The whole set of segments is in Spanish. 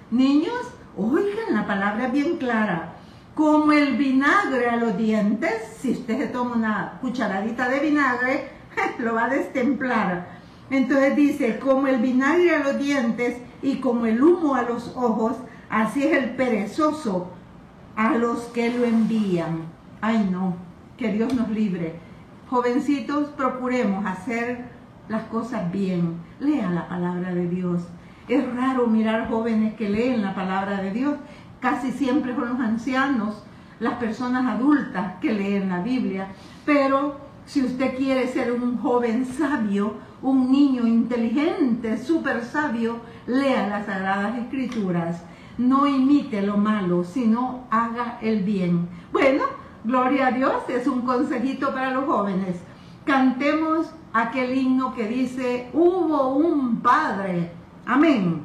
Niños, oigan, la palabra es bien clara. Como el vinagre a los dientes, si usted se toma una cucharadita de vinagre, lo va a destemplar. Entonces dice, como el vinagre a los dientes y como el humo a los ojos, así es el perezoso a los que lo envían. Ay no, que Dios nos libre. Jovencitos, procuremos hacer las cosas bien. Lean la palabra de Dios. Es raro mirar jóvenes que leen la palabra de Dios. Casi siempre son los ancianos, las personas adultas que leen la Biblia. Pero si usted quiere ser un joven sabio, un niño inteligente, súper sabio, lea las Sagradas Escrituras. No imite lo malo, sino haga el bien. Bueno, gloria a Dios, es un consejito para los jóvenes. Cantemos aquel himno que dice, hubo un padre. Amén.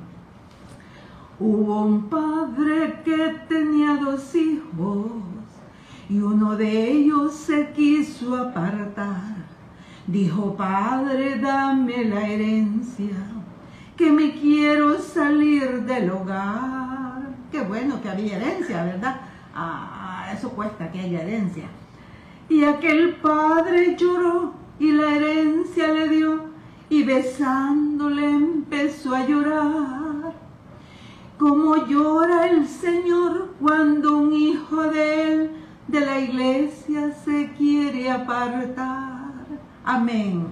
Hubo un padre que tenía 2 hijos y uno de ellos se quiso apartar. Dijo, padre, dame la herencia, que me quiero salir del hogar. Qué bueno que había herencia, ¿verdad? Eso cuesta que haya herencia. Y aquel padre lloró y la herencia le dio y besándole empezó a llorar. Como llora el Señor cuando un hijo de él de la iglesia se quiere apartar. Amén.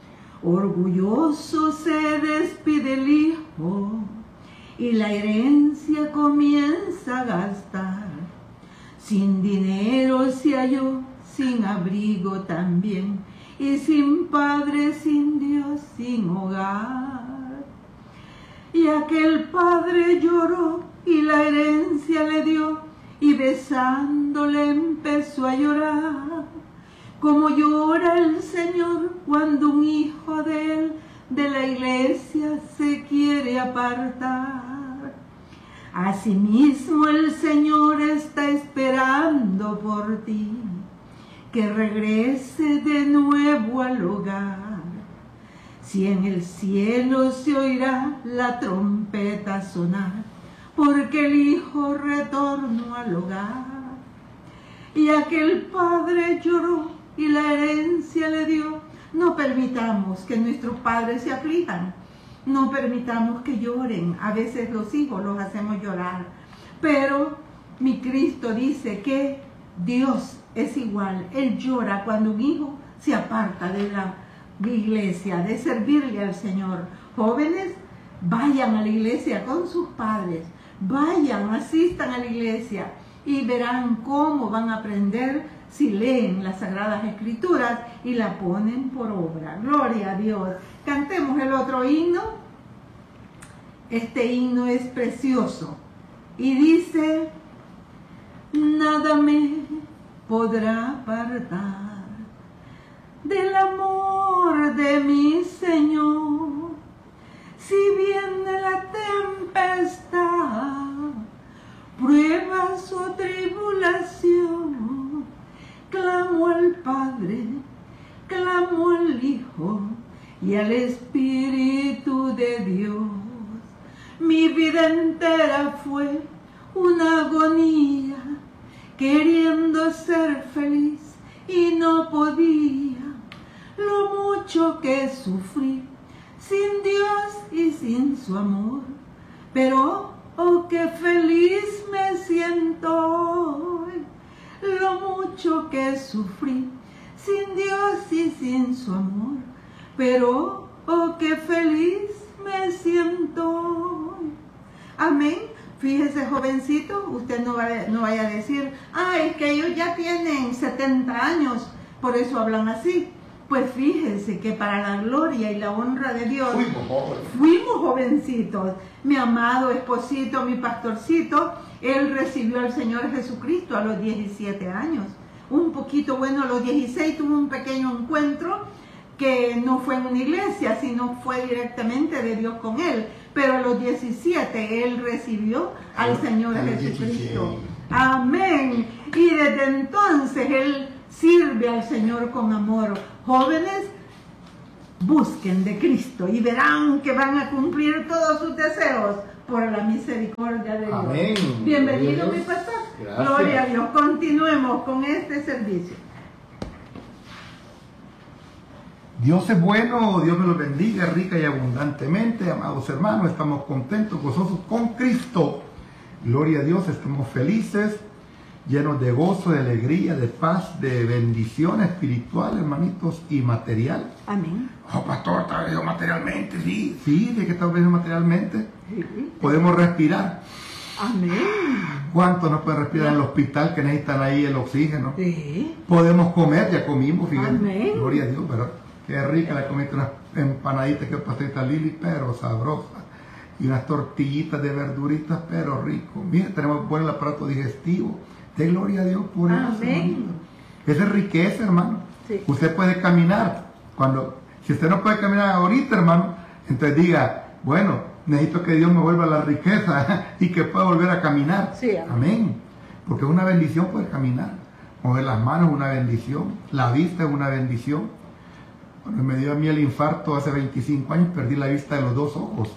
Orgulloso se despide el hijo y la herencia comienza a gastar. Sin dinero se halló, sin abrigo también, y sin padre, sin Dios, sin hogar. Y aquel padre lloró y la herencia le dio y besándole empezó a llorar. Como llora el Señor cuando un hijo de él de la iglesia se quiere apartar. Asimismo el Señor está esperando por ti, que regrese de nuevo al hogar. Si en el cielo se oirá la trompeta sonar, porque el hijo retornó al hogar. Y aquel padre lloró y la herencia le dio. No permitamos que nuestros padres se aflijan. No permitamos que lloren. A veces los hijos los hacemos llorar. Pero mi Cristo dice que Dios es igual. Él llora cuando un hijo se aparta de la iglesia, de servirle al Señor. Jóvenes, vayan a la iglesia con sus padres. Vayan, asistan a la iglesia y verán cómo van a aprender si leen las Sagradas Escrituras y la ponen por obra. Gloria a Dios. Cantemos el otro himno. Este himno es precioso y dice, nada me podrá apartar del amor de mi Señor. Si viene la tempestad, pruebas o tribulación, clamo al Padre, clamo al Hijo y al Espíritu de Dios. Mi vida entera fue una agonía, queriendo ser feliz y no podía. Lo mucho que sufrí sin Dios y sin su amor, pero oh, qué feliz me siento hoy. Lo mucho que sufrí sin Dios y sin su amor, pero oh, qué feliz me siento hoy. Amén. Fíjese, jovencito, usted no vaya a decir, es que ellos ya tienen 70 años, por eso hablan así. Pues fíjese que para la gloria y la honra de Dios fuimos jovencitos. Mi amado esposito, mi pastorcito, él recibió al Señor Jesucristo a los 17 años. Un poquito, bueno, a los 16 tuvo un pequeño encuentro que no fue en una iglesia, sino fue directamente de Dios con él. Pero a los 17 él recibió al Señor Jesucristo. Amén. Y desde entonces él sirve al Señor con amor. Jóvenes, busquen de Cristo y verán que van a cumplir todos sus deseos, por la misericordia de Dios. Amén. Bienvenido, mi pastor. Gracias. Gloria a Dios. Continuemos con este servicio. Dios es bueno, Dios me los bendiga rica y abundantemente, amados hermanos, estamos contentos, gozosos con Cristo. Gloria a Dios, estamos felices, llenos de gozo, de alegría, de paz, de bendición espiritual, hermanitos, y material. Amén. Oh, pastor, está bendecido materialmente, sí. Sí, ¿de qué está bendecido materialmente? Sí. Podemos respirar. Amén. ¿Cuántos no pueden respirar en el hospital que necesitan ahí el oxígeno? Sí. Podemos comer, ya comimos, fíjense. Amén. Gloria a Dios, ¿verdad? Qué rica la comida, unas empanaditas que pastelita Lili, pero sabrosa. Y unas tortillitas de verduritas, pero rico. Mira, tenemos buen aparato digestivo. De gloria a Dios por eso. Amén. Esa es riqueza, hermano. Sí. Usted puede caminar. Si usted no puede caminar ahorita, hermano, entonces diga, bueno, necesito que Dios me vuelva la riqueza y que pueda volver a caminar. Sí, amén. Amén. Porque es una bendición poder caminar. Mover las manos es una bendición. La vista es una bendición. Cuando me dio a mí el infarto hace 25 años, perdí la vista de los dos ojos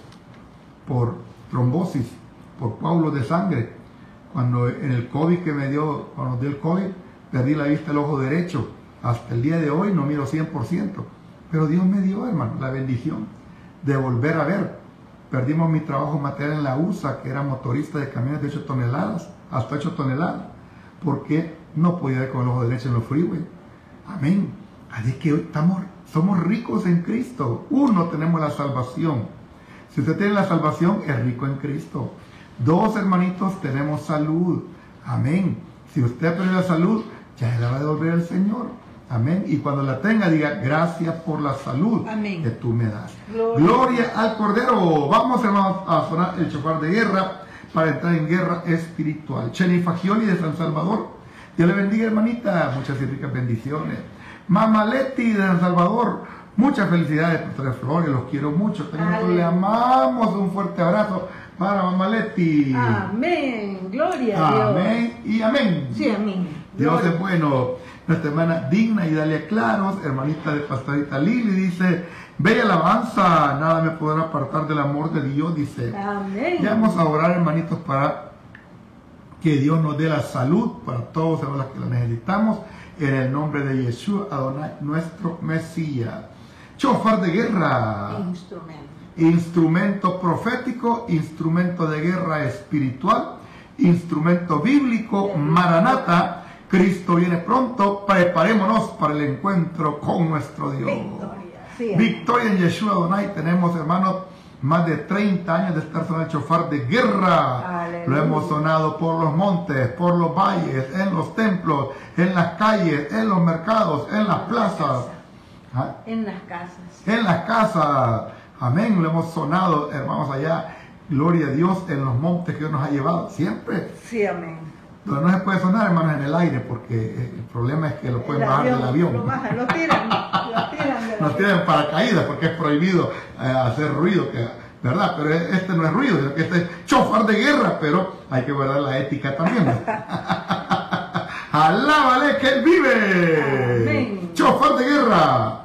por trombosis, por coágulos de sangre. Cuando en el COVID cuando dio el COVID, perdí la vista del ojo derecho. Hasta el día de hoy no miro 100%. Pero Dios me dio, hermano, la bendición de volver a ver. Perdimos mi trabajo material en la USA, que era motorista de camiones de 8 toneladas, hasta 8 toneladas, porque no podía ver con el ojo derecho en los freeways. Amén. Así que hoy somos ricos en Cristo. Uno, tenemos la salvación. Si usted tiene la salvación, es rico en Cristo. Dos, hermanitos, tenemos salud. Amén. Si usted perdió la salud, ya la va a devolver el Señor. Amén. Y cuando la tenga, diga, gracias por la salud. Amén. Que tú me das. Gloria. Al Cordero. Vamos, hermanos, a sonar el shofar de guerra para entrar en guerra espiritual. Cheni Fagioli de San Salvador. Dios le bendiga, hermanita. Muchas y ricas bendiciones. Mama Leti de San Salvador, muchas felicidades, Pastor Flores, los quiero mucho, también le amamos, un fuerte abrazo para Mama Leti. Amén, gloria a Dios. Amén y amén. Sí, amén. Dios Gloria. es bueno. Nuestra hermana Digna y Dalia Claros, hermanita de Pastorita Lili, dice, bella alabanza, nada me podrá apartar del amor de Dios, dice. Amén. Ya vamos a orar, hermanitos, para que Dios nos dé la salud para todos los que la necesitamos. En el nombre de Yeshua Adonai, nuestro Mesías. Shofar de guerra. Instrumento profético, instrumento de guerra espiritual, instrumento bíblico, Maranata. Cristo viene pronto. Preparémonos para el encuentro con nuestro Dios. Victoria. Sí, Victoria en Yeshua Adonai. Tenemos, hermanos, más de 30 años de estar sonando el shofar de guerra. Aleluya. Lo hemos sonado por los montes, por los valles, en los templos, en las calles, en los mercados, en las plazas. ¿Ah? En las casas. En las casas. Amén. Lo hemos sonado, hermanos, allá. Gloria a Dios en los montes que Dios nos ha llevado. Siempre. Sí, amén. Donde no se puede sonar, hermanos, en el aire, porque el problema es que lo pueden bajar del avión. Lo bajan, lo tiran del Nos tiran en paracaídas porque es prohibido hacer ruido, ¿verdad? Pero este no es ruido, sino que este es shofar de guerra, pero hay que guardar la ética también. Alábale que Él vive. Amén. Shofar de guerra.